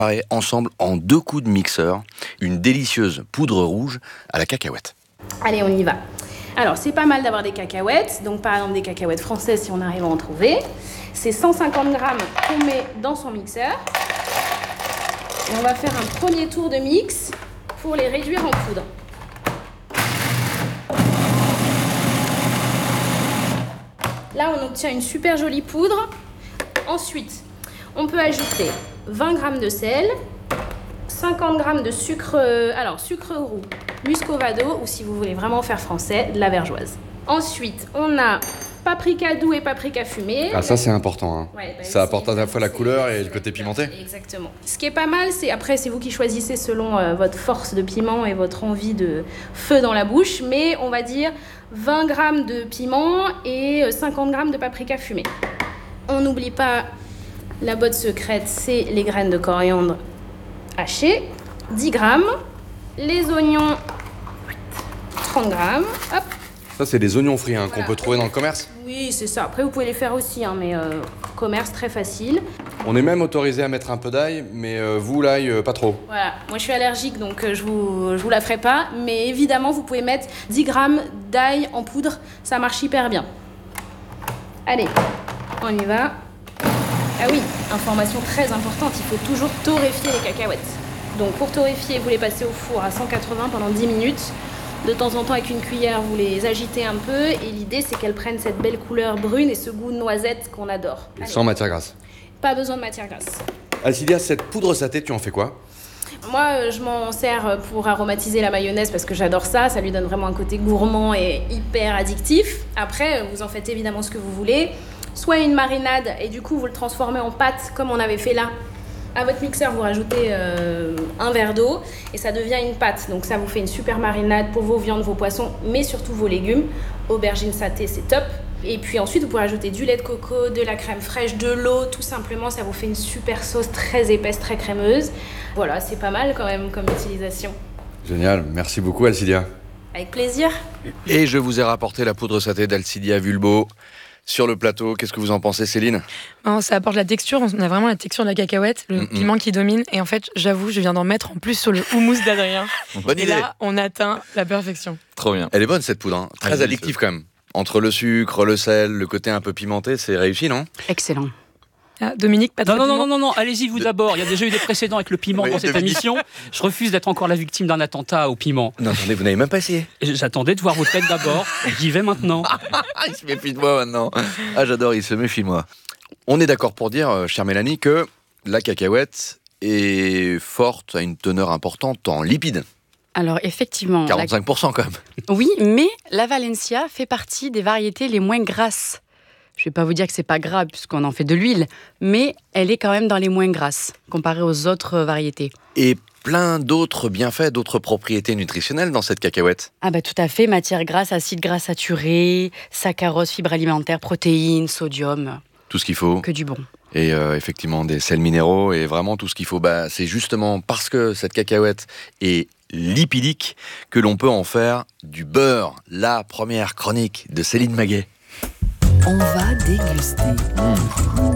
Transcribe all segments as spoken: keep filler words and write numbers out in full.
Préparer ensemble en deux coups de mixeur une délicieuse poudre rouge à la cacahuète. Allez, on y va. Alors, c'est pas mal d'avoir des cacahuètes. Donc, par exemple, des cacahuètes françaises, si on arrive à en trouver. C'est cent cinquante grammes qu'on met dans son mixeur. Et on va faire un premier tour de mix pour les réduire en poudre. Là, on obtient une super jolie poudre. Ensuite, on peut ajouter vingt grammes de sel, cinquante grammes de sucre, alors sucre roux, muscovado, ou si vous voulez vraiment faire français, de la vergeoise. Ensuite, on a paprika doux et paprika fumé. Ah, ça c'est important, hein. Ouais, bah, ça apporte à la fois la couleur et le côté pimenté. Exactement. Ce qui est pas mal, c'est après c'est vous qui choisissez selon euh, votre force de piment et votre envie de feu dans la bouche, mais on va dire vingt grammes de piment et cinquante grammes de paprika fumé. On n'oublie pas la botte secrète, c'est les graines de coriandre hachées, dix grammes, les oignons, trente grammes, hop. Ça, c'est des oignons frits hein, Voilà. qu'on peut trouver dans le commerce. Oui, c'est ça. Après, vous pouvez les faire aussi, hein, mais euh, commerce très facile. On est même autorisé à mettre un peu d'ail, mais euh, vous, l'ail, euh, pas trop. Voilà. Moi, je suis allergique, donc euh, je vous, je vous la ferai pas. Mais évidemment, vous pouvez mettre dix grammes d'ail en poudre. Ça marche hyper bien. Allez, on y va. Ah oui, information très importante, il faut toujours torréfier les cacahuètes. Donc pour torréfier, vous les passez au four à cent quatre-vingts pendant dix minutes. De temps en temps, avec une cuillère, vous les agitez un peu. Et l'idée, c'est qu'elles prennent cette belle couleur brune et ce goût noisette qu'on adore. Et sans matière grasse. Pas besoin de matière grasse. Alcidia, cette poudre saté, tu en fais quoi? Moi, je m'en sers pour aromatiser la mayonnaise parce que j'adore ça. Ça lui donne vraiment un côté gourmand et hyper addictif. Après, vous en faites évidemment ce que vous voulez. Soit une marinade et du coup, vous le transformez en pâte comme on avait fait là. À votre mixeur, vous rajoutez euh, un verre d'eau et ça devient une pâte. Donc ça vous fait une super marinade pour vos viandes, vos poissons, mais surtout vos légumes. Aubergine saté, c'est top. Et puis ensuite, vous pouvez ajouter du lait de coco, de la crème fraîche, de l'eau, tout simplement. Ça vous fait une super sauce très épaisse, très crémeuse. Voilà, c'est pas mal quand même comme utilisation. Génial, merci beaucoup Alcidia. Avec plaisir. Et je vous ai rapporté la poudre saté d'Alcidia Vulbo. Sur le plateau, qu'est-ce que vous en pensez, Céline? Non, ça apporte la texture, on a vraiment la texture de la cacahuète, le mm-hmm. piment qui domine. Et en fait, j'avoue, je viens d'en mettre en plus sur le houmous d'Adrien. Bonne et idée. là, on atteint la perfection. Trop bien. Elle est bonne cette poudre, hein. Très ah, addictive quand même. Entre le sucre, le sel, le côté un peu pimenté, c'est réussi, non? Excellent. Ah, Dominique, pas de Non, non, piment. non, non, non, allez-y vous d'abord. Il y a déjà eu des précédents avec le piment Oui, dans cette Dominique. émission. Je refuse d'être encore la victime d'un attentat au piment. Non, attendez, vous n'avez même pas essayé. J'attendais de voir vos têtes d'abord. J'y vais maintenant. Il se méfie de moi maintenant. Ah, j'adore, il se méfie de moi. On est d'accord pour dire, euh, chère Mélanie, que la cacahuète est forte, a une teneur importante en lipides. Alors effectivement... quarante-cinq pour cent la... quand même. Oui, mais la Valencia fait partie des variétés les moins grasses. Je ne vais pas vous dire que c'est pas gras puisqu'on en fait de l'huile, mais elle est quand même dans les moins grasses comparée aux autres variétés. Et plein d'autres bienfaits, d'autres propriétés nutritionnelles dans cette cacahuète. Ah bah tout à fait, matières grasses, acides gras saturés, saccharose, fibres alimentaires, protéines, sodium. Tout ce qu'il faut. Que du bon. Et euh, effectivement des sels minéraux et vraiment tout ce qu'il faut. Bah, c'est justement parce que cette cacahuète est lipidique que l'on peut en faire du beurre. La première chronique de Céline Maguet. On va déguster. Mmh.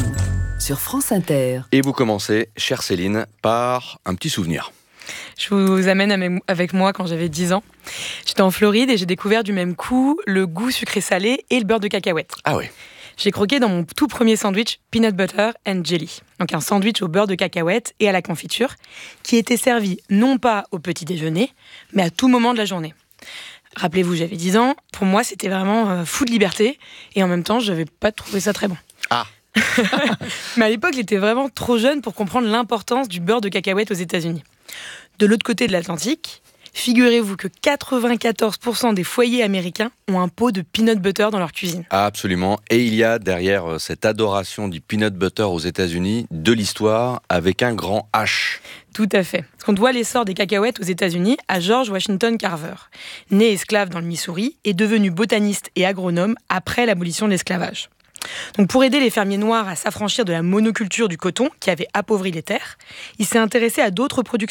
Sur France Inter. Et vous commencez, chère Céline, par un petit souvenir. Je vous amène avec moi quand j'avais dix ans. J'étais en Floride et j'ai découvert du même coup le goût sucré-salé et le beurre de cacahuète. Ah oui. J'ai croqué dans mon tout premier sandwich peanut butter and jelly. Donc un sandwich au beurre de cacahuète et à la confiture qui était servi non pas au petit déjeuner, mais à tout moment de la journée. Rappelez-vous, j'avais dix ans. Pour moi, c'était vraiment euh, fou de liberté. Et en même temps, je n'avais pas trouvé ça très bon. Ah. Mais à l'époque, j'étais vraiment trop jeune pour comprendre l'importance du beurre de cacahuète aux États-Unis. De l'autre côté de l'Atlantique, figurez-vous que quatre-vingt-quatorze pour cent des foyers américains ont un pot de peanut butter dans leur cuisine. Absolument. Et il y a derrière cette adoration du peanut butter aux États-Unis de l'histoire avec un grand H. Tout à fait. On doit l'essor des cacahuètes aux États-Unis à George Washington Carver, né esclave dans le Missouri et devenu botaniste et agronome après l'abolition de l'esclavage. Donc pour aider les fermiers noirs à s'affranchir de la monoculture du coton qui avait appauvri les terres, il s'est intéressé à d'autres productions,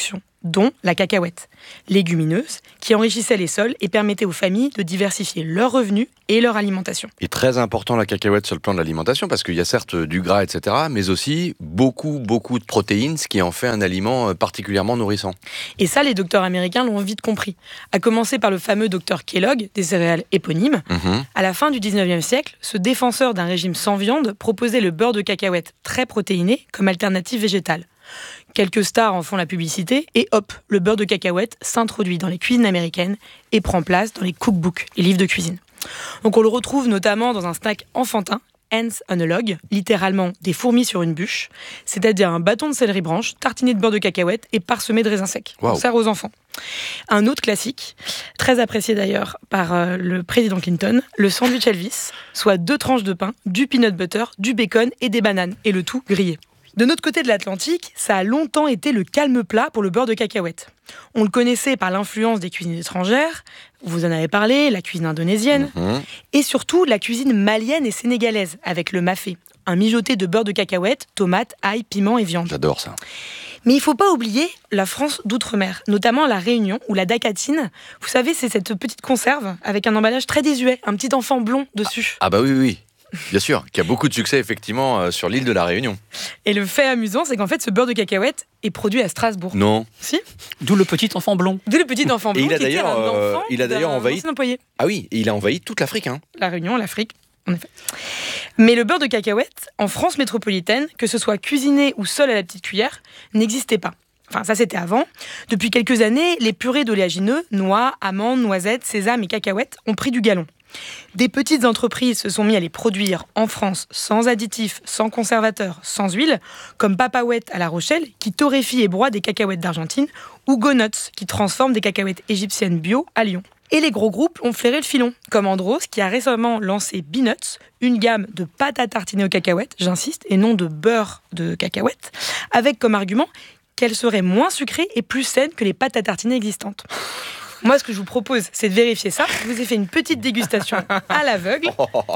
dont la cacahuète, légumineuse, qui enrichissait les sols et permettait aux familles de diversifier leurs revenus et leur alimentation. Et très important la cacahuète sur le plan de l'alimentation, parce qu'il y a certes du gras, et cetera, mais aussi beaucoup, beaucoup de protéines, ce qui en fait un aliment particulièrement nourrissant. Et ça, les docteurs américains l'ont vite compris. À commencer par le fameux docteur Kellogg, des céréales éponymes. Mmh. À la fin du dix-neuvième siècle, ce défenseur d'un régime sans viande proposait le beurre de cacahuète très protéiné comme alternative végétale. Quelques stars en font la publicité et hop, le beurre de cacahuète s'introduit dans les cuisines américaines et prend place dans les cookbooks, les livres de cuisine. Donc on le retrouve notamment dans un snack enfantin, Ants on a log, littéralement des fourmis sur une bûche, c'est-à-dire un bâton de céleri branche tartiné de beurre de cacahuète et parsemé de raisins secs. Wow. On sert aux enfants. Un autre classique, très apprécié d'ailleurs par euh, le président Clinton, le sandwich Elvis, soit deux tranches de pain, du peanut butter, du bacon et des bananes, et le tout grillé. De notre côté de l'Atlantique, ça a longtemps été le calme plat pour le beurre de cacahuète. On le connaissait par l'influence des cuisines étrangères, vous en avez parlé, la cuisine indonésienne, Mmh. et surtout la cuisine malienne et sénégalaise, avec le mafé, un mijoté de beurre de cacahuète, tomates, ail, piment et viande. J'adore ça. Mais il ne faut pas oublier la France d'outre-mer, notamment la Réunion ou la dacatine. Vous savez, c'est cette petite conserve avec un emballage très désuet, un petit enfant blond dessus. Ah bah oui, oui, oui. Bien sûr, qui a beaucoup de succès effectivement euh, sur l'île de la Réunion. Et le fait amusant, c'est qu'en fait, ce beurre de cacahuète est produit à Strasbourg. Non. Si. D'où le petit enfant blond. D'où le petit enfant Et blond il a qui était un d'ailleurs, euh, enfant il a d'ailleurs d'un envahi- ancien employé. Ah oui, et il a envahi toute l'Afrique. Hein. La Réunion, l'Afrique, en effet. Mais le beurre de cacahuète, en France métropolitaine, que ce soit cuisiné ou seul à la petite cuillère, n'existait pas. Enfin, ça, c'était avant. Depuis quelques années, les purées d'oléagineux, noix, amandes, noisettes, sésame et cacahuètes ont pris du galon. Des petites entreprises se sont mis à les produire en France sans additifs, sans conservateurs, sans huile, comme Papawet à La Rochelle, qui torréfie et broie des cacahuètes d'Argentine, ou Gonuts, qui transforme des cacahuètes égyptiennes bio à Lyon. Et les gros groupes ont flairé le filon, comme Andros, qui a récemment lancé Beanuts, une gamme de pâtes à tartiner aux cacahuètes, j'insiste, et non de beurre de cacahuètes, avec comme argument qu'elle serait moins sucrée et plus saine que les pâtes à tartiner existantes. Moi, ce que je vous propose, c'est de vérifier ça. Je vous ai fait une petite dégustation à l'aveugle.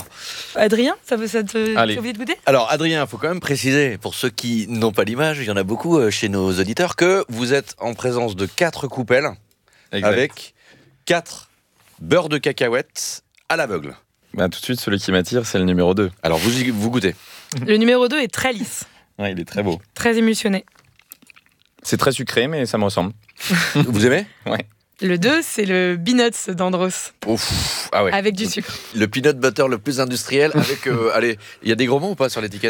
Adrien, ça, veut, ça te Allez. ça vous dit de goûter ? Alors Adrien, il faut quand même préciser, pour ceux qui n'ont pas l'image, il y en a beaucoup euh, chez nos auditeurs, que vous êtes en présence de quatre coupelles Exact. avec quatre beurres de cacahuètes à l'aveugle. Bah, tout de suite, celui qui m'attire, c'est le numéro deux. Alors vous, y- vous goûtez. Le numéro deux est très lisse, Ouais, il est très beau. très émulsionné. C'est très sucré, mais ça me ressemble. Vous aimez ? Ouais. Le deux, c'est le Beanuts d'Andros, Ouf, ah ouais. avec du sucre. Le peanut butter le plus industriel avec, euh, allez, il y a des gros mots ou pas sur l'étiquette ?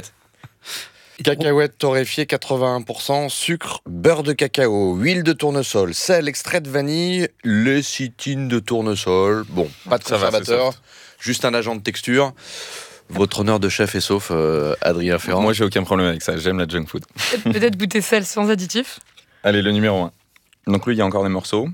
Cacahuètes torréfiées quatre-vingt-un pour cent, sucre, beurre de cacao, huile de tournesol, sel, extrait de vanille, lécithine de tournesol. Bon, pas de Ça va, c'est conservateur, soft. juste un agent de texture. Votre honneur de chef est sauf, euh, Adrien Ferrand. Moi, j'ai aucun problème avec ça. J'aime la junk food. Peut-être goûter sel sans additif. Allez, le numéro un. Donc, lui, il y a encore des morceaux.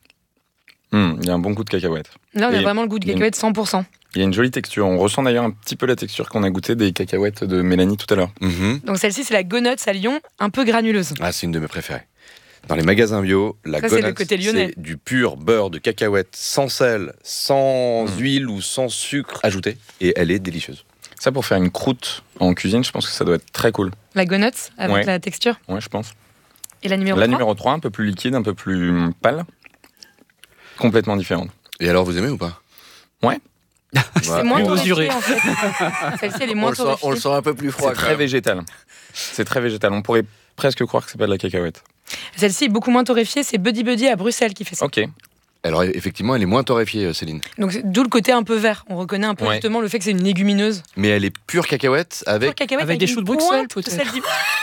Hum, il y a un bon goût de cacahuète. Là, on a Et- vraiment le goût de il y a une- cacahuète cent pour cent. Il y a une jolie texture. On ressent d'ailleurs un petit peu la texture qu'on a goûté des cacahuètes de Mélanie tout à l'heure. Mhm. Donc celle-ci, c'est la Gonuts à Lyon, un peu granuleuse. Ah, c'est une de mes préférées. Dans les magasins bio, la Ça, c'est le Gonuts, côté lyonnais. c'est du pur beurre de cacahuète sans sel, sans Mmh. huile ou sans sucre ajouté. Et elle est délicieuse. Ça, pour faire une croûte en cuisine, je pense que ça doit être très cool. La Gonuts, avec Ouais. la texture. Ouais, je pense. Et la numéro La trois, numéro trois, un peu plus liquide, un peu plus hum, pâle. Complètement différente. Et alors, vous aimez ou pas ? Ouais. c'est moins plus torréfié, mesuré. en fait. Celle-ci, elle est on moins le, sent, torréfiée. on le sent un peu plus froid. C'est quand très même. végétal. C'est très végétal. On pourrait presque croire que c'est pas de la cacahuète. Celle-ci est beaucoup moins torréfiée, c'est Buddy Buddy à Bruxelles qui fait ça. Ok. Alors, effectivement, elle est moins torréfiée, euh, Céline. Donc c'est- d'où le côté un peu vert. On reconnaît un peu Ouais. justement le fait que c'est une légumineuse. Mais elle est pure cacahuète avec. Pure cacahuète avec des une choux de Bruxelles, pointe de peut-être. sel du-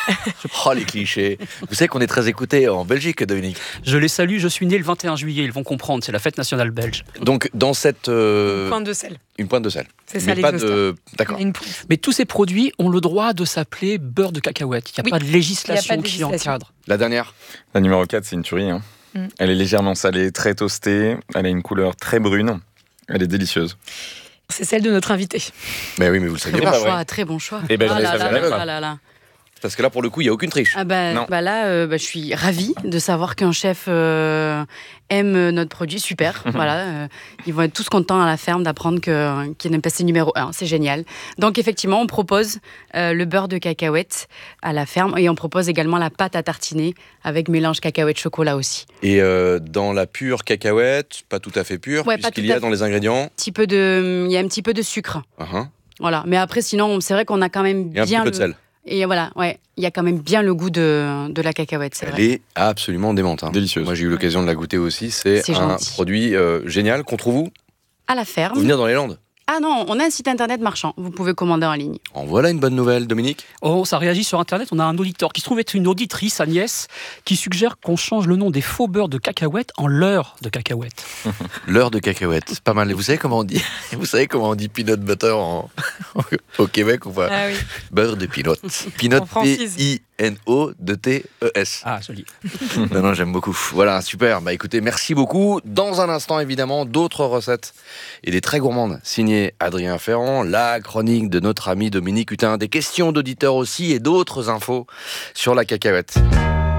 Oh, les clichés. Vous savez qu'on est très écouté en Belgique, Dominique. Je les salue, je suis né le vingt et un juillet, ils vont comprendre, c'est la fête nationale belge. Donc, dans cette. euh, Pointe de sel. une pointe de sel. C'est ça Mais pas l'exhausteur. de. D'accord. Une pointe. Mais tous ces produits ont le droit de s'appeler beurre de cacahuète. Il n'y a Oui. pas de législation Il y a pas de qui législation. encadre. La dernière. La numéro quatre, c'est une tuerie. hein. Mm. Elle est légèrement salée, très toastée. Elle a une couleur très brune. Elle est délicieuse. C'est celle de notre invité. Mais oui, mais vous le saviez C'est pas. pas Bon vrai. choix, très bon choix. Eh ben, je Ah ne là savais là même là pas. là là. Parce que là, pour le coup, il n'y a aucune triche. Ah bah, Non. bah là, euh, bah, je suis ravie de savoir qu'un chef euh, aime notre produit. Super. Voilà, euh, ils vont être tous contents à la ferme d'apprendre que, qu'il y a un pasté numéro un. C'est génial. Donc effectivement, on propose euh, le beurre de cacahuète à la ferme et on propose également la pâte à tartiner avec mélange cacahuète-chocolat aussi. Et euh, dans la pure cacahuète, pas tout à fait pure, Ouais, pas puisqu'il tout y à a fait. dans les ingrédients... Un petit peu de, il y a un petit peu de sucre. Uh-huh. Voilà. Mais après, sinon, c'est vrai qu'on a quand même Et un bien petit peu de le- sel. Et voilà, ouais, il y a quand même bien le goût de, de la cacahuète, c'est Elle vrai. est absolument démente. hein. Délicieuse. Moi, j'ai eu l'occasion de la goûter aussi. C'est, C'est un gentil. produit euh, génial qu'on trouve où À la Faut ferme. venir dans les Landes. Ah non, on a un site internet marchand. Vous pouvez commander en ligne. En voilà une bonne nouvelle, Dominique. Oh, ça réagit sur Internet. On a un auditeur qui se trouve être une auditrice, Agnès, qui suggère qu'on change le nom des faux beurres de cacahuètes en leurre de cacahuètes. L'heure de cacahuète, c'est pas mal. Et vous savez comment on dit Vous savez comment on dit peanut butter en... au Québec ou pas Ah oui. Beurre de peanut. Peanut, On francise. P I N O de T E S. Ah, joli. Non, non, j'aime beaucoup. Voilà, super. Bah écoutez, merci beaucoup. Dans un instant, évidemment, d'autres recettes et des très gourmandes. Signé Adrien Ferrand, la chronique de notre ami Dominique Hutin. Des questions d'auditeurs aussi et d'autres infos sur la cacahuète.